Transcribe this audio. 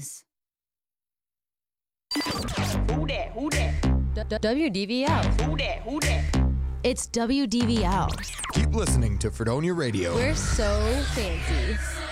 is. Who that? Who that? WDVL. Who that? Who that? It's WDVL. Keep listening to Fredonia Radio. We're so fancy.